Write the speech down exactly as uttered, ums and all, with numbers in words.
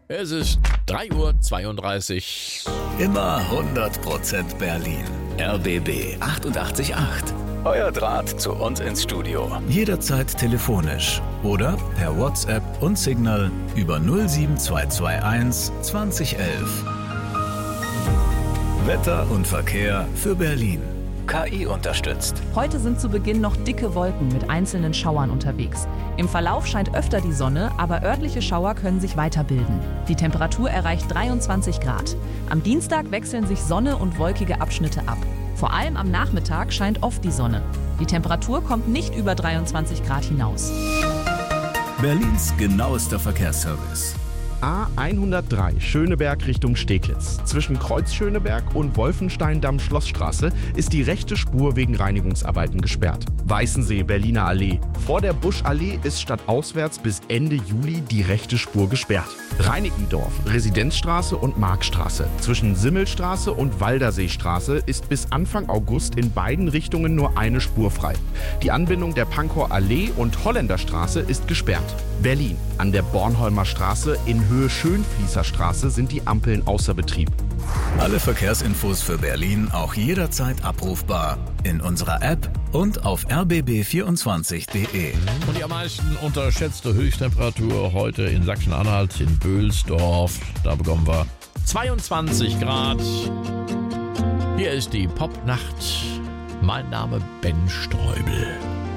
Es ist drei Uhr zweiunddreißig. Immer hundert Prozent Berlin. R B B achtundachtzig Komma acht. Euer Draht zu uns ins Studio. Jederzeit telefonisch oder per WhatsApp und Signal über null sieben zwei zwei eins zwanzig elf. Wetter und Verkehr für Berlin. K I unterstützt. Heute sind zu Beginn noch dicke Wolken mit einzelnen Schauern unterwegs. Im Verlauf scheint öfter die Sonne, aber örtliche Schauer können sich weiterbilden. Die Temperatur erreicht dreiundzwanzig Grad. Am Dienstag wechseln sich Sonne und wolkige Abschnitte ab. Vor allem am Nachmittag scheint oft die Sonne. Die Temperatur kommt nicht über dreiundzwanzig Grad hinaus. Berlins genauester Verkehrsservice. A hundertdrei Schöneberg Richtung Steglitz. Zwischen Kreuz Schöneberg und Wolfenstein-Damm-Schlossstraße ist die rechte Spur wegen Reinigungsarbeiten gesperrt. Weißensee Berliner Allee. Vor der Buschallee ist stadtauswärts bis Ende Juli die rechte Spur gesperrt. Reinickendorf, Residenzstraße und Markstraße. Zwischen Simmelstraße und Walderseestraße ist bis Anfang August in beiden Richtungen nur eine Spur frei. Die Anbindung der Pankower Allee und Holländerstraße ist gesperrt. Berlin. An der Bornholmer Straße in Höhe Schönfließer Straße sind die Ampeln außer Betrieb. Alle Verkehrsinfos für Berlin auch jederzeit abrufbar in unserer App und auf r b b vierundzwanzig punkt de. Und die am meisten unterschätzte Höchsttemperatur heute in Sachsen-Anhalt, in Böhlsdorf. Da bekommen wir zweiundzwanzig Grad. Hier ist die Popnacht. Mein Name Ben Streubel.